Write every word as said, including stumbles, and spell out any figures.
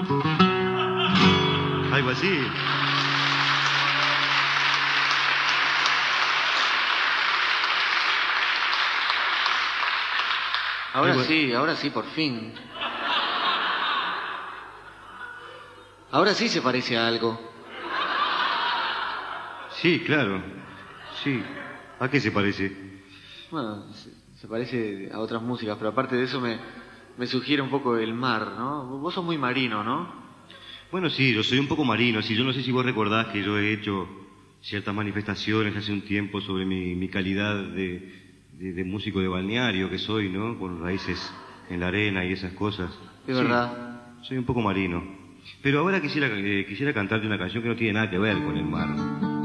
Algo así. Ahora Algo... sí, ahora sí, por fin. Ahora sí se parece a algo. Sí, claro. Sí. ¿A qué se parece? Bueno, se, se parece a otras músicas, pero aparte de eso me, me sugiere un poco el mar, ¿no? Vos sos muy marino, ¿no? Bueno, sí, yo soy un poco marino. Sí, yo no sé si vos recordás que yo he hecho ciertas manifestaciones hace un tiempo sobre mi, mi calidad de, de, de músico de balneario que soy, ¿no? Con raíces en la arena y esas cosas. Es Sí, verdad. soy un poco marino. Pero ahora quisiera, eh, quisiera cantarte una canción que no tiene nada que ver con el mar.